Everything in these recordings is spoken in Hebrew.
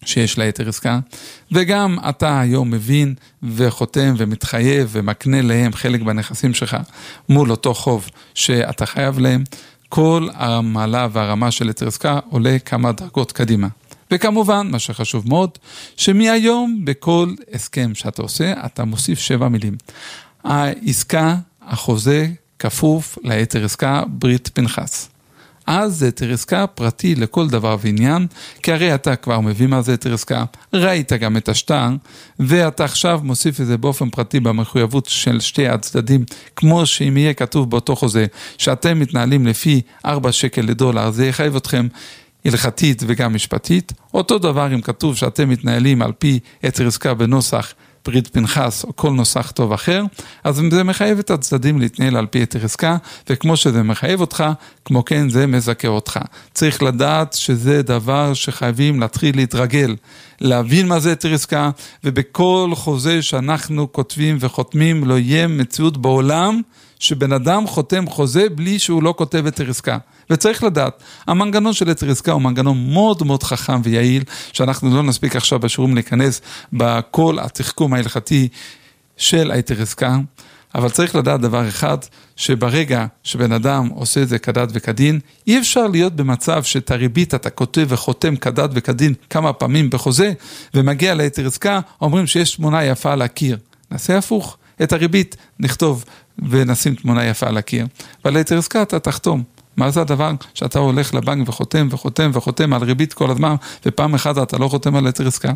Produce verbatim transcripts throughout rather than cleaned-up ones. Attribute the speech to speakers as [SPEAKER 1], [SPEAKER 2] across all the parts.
[SPEAKER 1] שיש לה היתר עסקה, וגם אתה היום מבין וחותם ומתחייב ומקנה להם חלק בנכסים שלך מול אותו חוב שאתה חייב להם, כל המעלה והרמה של היתר עסקה עולה כמה דרגות קדימה. וכמובן, מה שחשוב מאוד, שמהיום בכל הסכם שאתה עושה, אתה מוסיף שבע מילים. העסקה, החוזה, כפוף להיתר עסקה ברית פנחס. אז זה היתר עסקה פרטי לכל דבר ועניין, כי הרי אתה כבר מבין מה זה היתר עסקה, ראית גם את השטר, ואתה עכשיו מוסיף את זה באופן פרטי במחויבות של שתי הצדדים, כמו שאם יהיה כתוב באותו חוזה, שאתם מתנהלים לפי ארבע שקל לדולר, זה יחייב אתכם הלכתית וגם משפטית. אותו דבר אם כתוב שאתם מתנהלים על פי היתר עסקה בנוסח ברית פנחס או כל נוסח טוב אחר, אז זה מחייב את הצדדים להתנהל על פי היתר עסקה, וכמו שזה מחייב אותך, כמו כן זה מזכה אותך. צריך לדעת שזה דבר שחייבים להתחיל להתרגל, להבין מה זה היתר עסקה, ובכל חוזה שאנחנו כותבים וחותמים לא יהיה מציאות בעולם שבן אדם חותם חוזה בלי שהוא לא כותב היתר עסקה. וצריך לדעת, המנגנון של היתר עסקה הוא מנגנון מאוד מאוד חכם ויעיל, שאנחנו לא נספיק עכשיו בשיעורים להיכנס בכל התחכום ההלכתי של היתר עסקה, אבל צריך לדעת דבר אחד, שברגע שבן אדם עושה את זה כדת וכדין, אי אפשר להיות במצב שאת הריבית אתה כותב וחותם כדת וכדין כמה פעמים בחוזה, ומגיע להיתר עסקה, אומרים שיש תמונה יפה על הקיר. נעשה הפוך, את הריבית נכתוב ונשים תמונה יפה על הקיר, ועל היתר עסקה אתה תחתום. מה זה הדבר שאתה הולך לבנק וחותם וחותם וחותם על ריבית כל הזמן, ופעם אחת אתה לא חותם על היתר עסקה?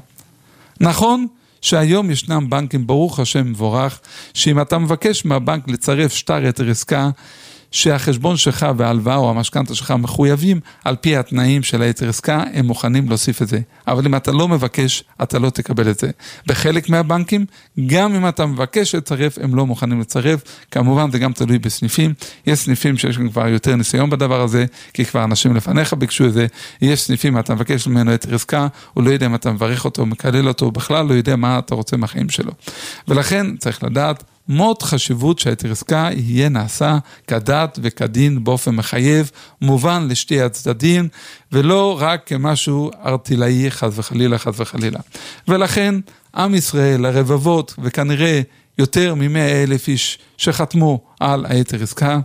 [SPEAKER 1] נכון שהיום ישנם בנקים, ברוך השם מבורך, שאם אתה מבקש מהבנק לצרף שטר היתר עסקה, שהחשבון שלך וההלוואה או המשכנתא שלך מחויבים על פי התנאים של היתר עסקה, הם מוכנים להוסיף את זה. אבל אם אתה לא מבקש, אתה לא תקבל את זה. בחלק מהבנקים, גם אם אתה מבקש לצרף, הם לא מוכנים לצרף. כמובן, זה גם תלוי בסניפים. יש סניפים שיש כבר יותר ניסיון בדבר הזה, כי כבר אנשים לפניך ביקשו את זה. יש סניפים, אתה מבקש ממנו היתר עסקה, הוא לא יודע אם אתה מברך אותו, מקלל אותו, בכלל לא יודע מה אתה רוצה מהחיים שלו. ולכן צריך לדעת, מאוד חשיבות שהיתר עסקה יהיה נעשה כדת וכדין באופן מחייב, מובן לשתי הצדדים, ולא רק כמשהו ארטילאי חס וחלילה, חס וחלילה. ולכן עם ישראל, הרבבות, וכנראה יותר ממאה אלף איש שחתמו על היתר עסקה,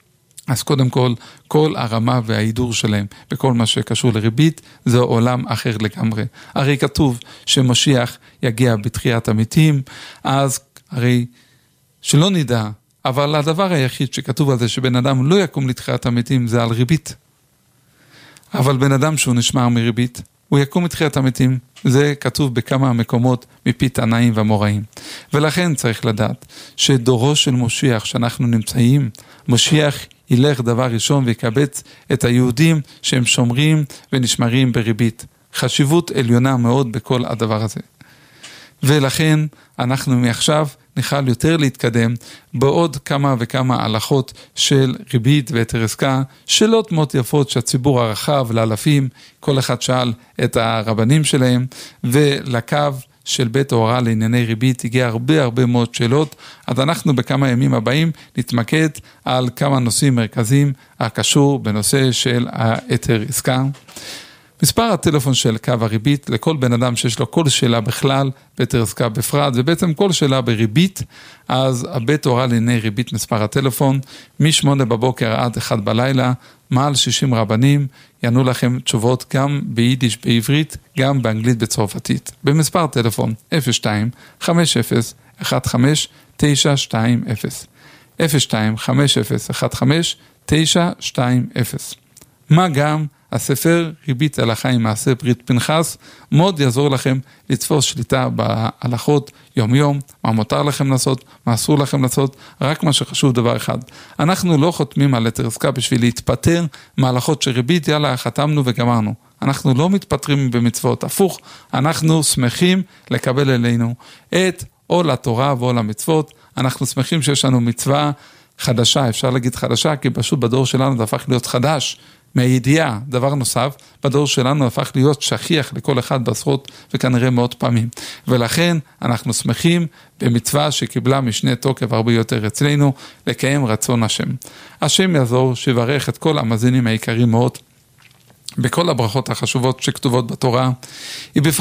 [SPEAKER 1] אז קודם כל, כל הרמה וההידור שלהם בכל מה שקשור לריבית, זה עולם אחר לגמרי. הרי כתוב שמשיח יגיע בתחיית המתים, אז הרי שלא נדע, אבל הדבר היחיד שכתוב על זה שבן אדם לא יקום לתחיית המתים זה על ריבית. אבל בן אדם שהוא נשמר מריבית, הוא יקום לתחיית המתים, זה כתוב בכמה מקומות מפי תנאים ומוראים. ולכן צריך לדעת שדורו של משיח שאנחנו נמצאים, משיח ילך דבר ראשון ויקבץ את היהודים שהם שומרים ונשמרים בריבית. חשיבות עליונה מאוד בכל הדבר הזה. ולכן אנחנו מעכשיו נוכל יותר להתקדם בעוד כמה וכמה הלכות של ריבית והיתר עסקה, שאלות מאוד יפות שהציבור הרחב לאלפים, כל אחד שאל את הרבנים שלהם, ולקו של בית ההוראה לענייני ריבית הגיע הרבה הרבה מאוד שאלות, אז אנחנו בכמה ימים הבאים נתמקד על כמה נושאים מרכזיים הקשור בנושא של היתר עסקה. מספר הטלפון של קו הריבית, לכל בן אדם שיש לו כל שאלה בכלל, ביתר עסקה בפרט, ובעצם כל שאלה בריבית, אז הבית הוראה לענייני ריבית מספר הטלפון, משמונה בבוקר עד אחד בלילה, מעל שישים רבנים, יענו לכם תשובות גם ביידיש בעברית, גם באנגלית בצרפתית. במספר טלפון אפס שתיים חמש אפס אחת חמש תשע שתיים אפס. אפס שתיים חמש אפס אחת חמש תשע שתיים אפס. מה גם הספר ריבית הלכה עם מעשה ברית פנחס, מאוד יעזור לכם לתפוס שליטה בהלכות יום יום, מה מותר לכם לעשות, מה אסור לכם לעשות, רק מה שחשוב דבר אחד. אנחנו לא חותמים על היתר עסקה בשביל להתפטר מהלכות של ריבית, יאללה חתמנו וגמרנו. אנחנו לא מתפטרים במצוות, הפוך, אנחנו שמחים לקבל אלינו את או לתורה ואו למצוות, אנחנו שמחים שיש לנו מצווה חדשה, אפשר להגיד חדשה, כי פשוט בדור שלנו זה הפך להיות חדש, מהידיעה. דבר נוסף, בדור שלנו הפך להיות שכיח לכל אחד בעשרות וכנראה מאות פעמים. ולכן אנחנו שמחים במצווה שקיבלה משנה תוקף הרבה יותר אצלנו, לקיים רצון השם. השם יעזור שיברך את כל המאזינים העיקריים מאוד, בכל הברכות החשובות שכתובות בתורה.